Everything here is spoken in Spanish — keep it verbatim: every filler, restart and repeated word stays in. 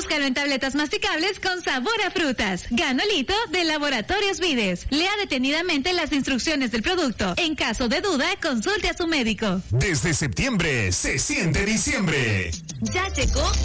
Búscalo en tabletas masticables con sabor a frutas. Ganolito de Laboratorios Vides. Lea detenidamente las instrucciones del producto. En caso de duda, consulte a su médico. Desde septiembre se siente diciembre. Ya llegó